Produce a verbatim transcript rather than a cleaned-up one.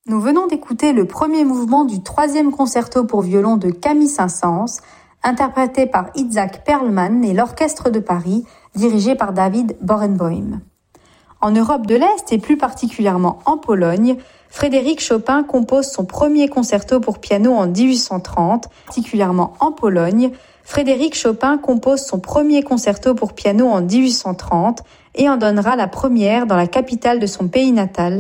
Nous venons d'écouter le premier mouvement du troisième concerto pour violon de Camille Saint-Saëns, interprété par Itzhak Perlman et l'Orchestre de Paris, dirigé par David Barenboim. En Europe de l'Est et plus particulièrement en Pologne, Frédéric Chopin compose son premier concerto pour piano en dix-huit cent trente. Particulièrement en Pologne, Frédéric Chopin compose son premier concerto pour piano en dix-huit cent trente et en donnera la première dans la capitale de son pays natal,